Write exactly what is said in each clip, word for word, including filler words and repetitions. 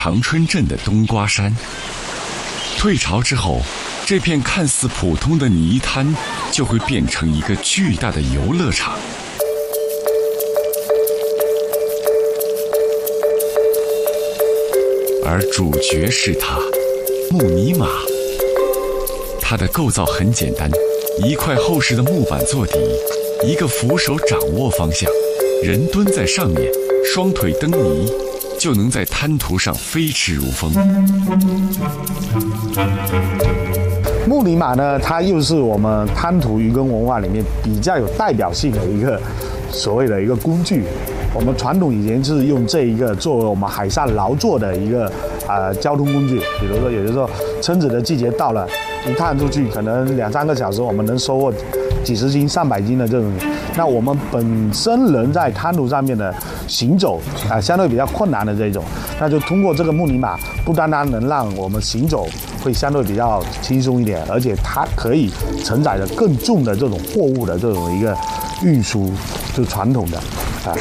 长春镇的冬瓜山。退潮之后，这片看似普通的泥滩就会变成一个巨大的游乐场。而主角是它，木泥马。它的构造很简单，一块厚实的木板做底，一个扶手掌握方向，人蹲在上面，双腿蹬泥，就能在滩涂上飞驰如风。 木泥马呢，它又是我们滩涂渔耕文化里面比较有代表性的一个所谓的一个工具。我们传统以前是用这一个作为我们海上劳作的一个啊、呃、交通工具。比如说，有的时候蛏子的季节到了，一探出去可能两三个小时，我们能收获几十斤、上百斤的这种。那我们本身人在滩涂上面的行走啊、呃，相对比较困难的这种，那就通过这个木泥马，不单单能让我们行走会相对比较轻松一点，而且它可以承载着更重的这种货物的这种一个运输，就传统的啊。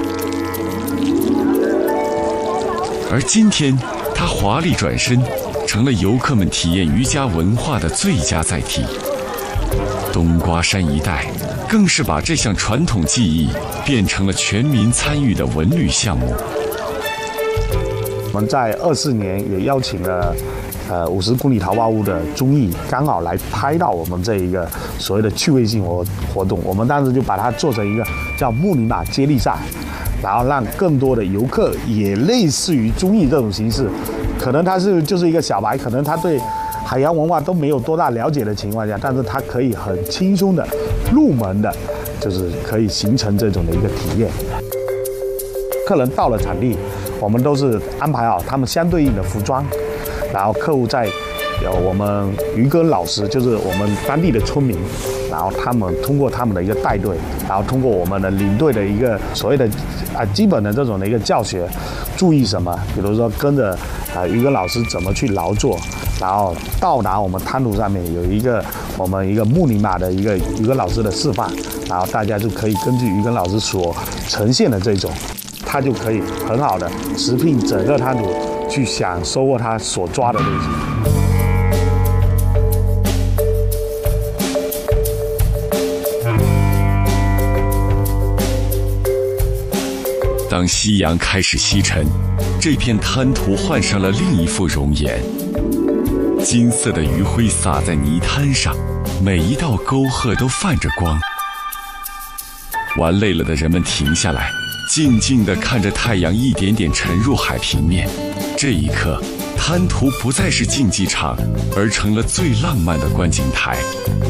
而今天，它华丽转身，成了游客们体验渔家文化的最佳载体。冬瓜山一带更是把这项传统技艺变成了全民参与的文旅项目。 我们在二四年也邀请了呃五十公里桃花坞的综艺，刚好来拍到我们这一个所谓的趣味性活活动。我们当时就把它做成一个叫木泥马接力赛，然后让更多的游客也类似于综艺这种形式，可能他是就是一个小白，可能他对海洋文化都没有多大了解的情况下，但是他可以很轻松的入门的，就是可以形成这种的一个体验。客人到了场地，我们都是安排好他们相对应的服装，然后客户在有我们渔歌老师，就是我们当地的村民，然后他们通过他们的一个带队，然后通过我们的领队的一个所谓的啊基本的这种的一个教学，注意什么，比如说跟着啊渔歌老师怎么去劳作，然后到达我们滩涂上面有一个我们一个木泥马的一个渔歌老师的示范，然后大家就可以根据渔歌老师所呈现的这种，他就可以很好的持聘整个滩涂去想收获他所抓的东西。 当夕阳开始西沉，这片滩涂换上了另一副容颜。金色的余晖洒在泥滩上，每一道沟壑都泛着光。玩累了的人们停下来，静静地看着太阳一点点沉入海平面。这一刻，滩涂不再是竞技场，而成了最浪漫的观景台。